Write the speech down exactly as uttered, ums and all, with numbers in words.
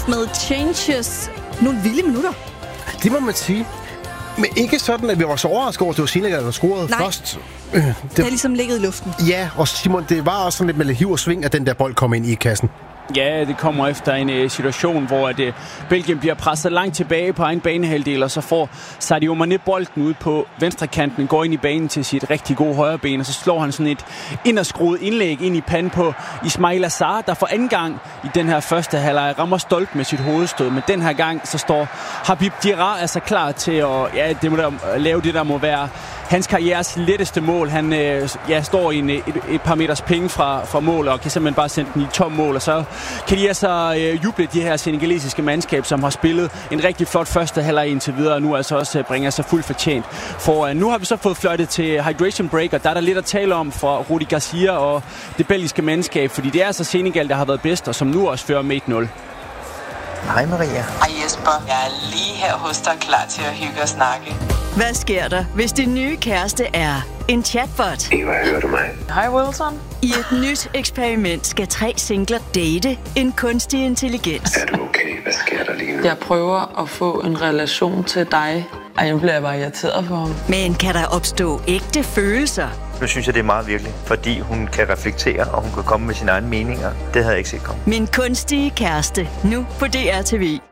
med Changes. Nogle vilde minutter. Det må man sige. Men ikke sådan, at vi var så overrasket over, at det var Senegal, der scorede Nej. først. Øh, det... det har ligesom ligget i luften. Ja, og Simon, det var også sådan lidt med lidt hiv og sving, at den der bold kom ind i kassen. Ja, det kommer efter en uh, situation, hvor at, uh, Belgien bliver presset langt tilbage på egen banehalvdel, og så får Sadio Mané bolden ud på venstrekanten, går ind i banen til sit rigtig gode højre ben, og så slår han sådan et inderskruet indlæg ind i panden på Ismail Assar, der for anden gang i den her første halvleg rammer stolp med sit hovedstød. Men den her gang, så står Habib Diarra altså klar til at ja, det må der, lave det, der må være hans karrieres letteste mål. Han øh, ja, står i en, et, et par meters penge fra, fra mål, og kan simpelthen bare sende den i tom mål, og så kan de altså øh, juble de her senegalesiske mandskab, som har spillet en rigtig flot første halvleg indtil videre, og nu altså også øh, bringer sig fuldt fortjent. For øh, nu har vi så fået fløjtet til hydration break, og der er der lidt at tale om for Rudi Garcia og det belgiske mandskab, fordi det er altså Senegal, der har været bedst, og som nu også fører med et nul. Hej Maria. Hej Jesper. Jeg er lige her hos dig, klar til at hygge og snakke. Hvad sker der, hvis din nye kæreste er en chatbot? Eva, hører du mig? Hej Wilson. I et nyt eksperiment skal tre singler date en kunstig intelligens. Er du okay? Hvad sker der lige nu? Jeg prøver at få en relation til dig. Ej, nu bliver jeg bare irriteret på ham. Men kan der opstå ægte følelser? Nu synes jeg, det er meget virkelig, fordi hun kan reflektere, og hun kan komme med sine egne meninger. Det havde jeg ikke set komme. Min kunstige kæreste, nu på D R T V.